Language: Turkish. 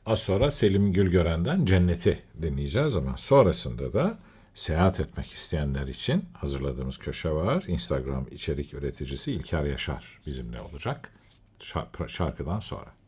Az sonra Selim Gülgören'den Cenneti dinleyeceğiz ama sonrasında da seyahat etmek isteyenler için hazırladığımız köşe var. Instagram içerik üreticisi İlker Yaşar bizimle olacak şarkıdan sonra.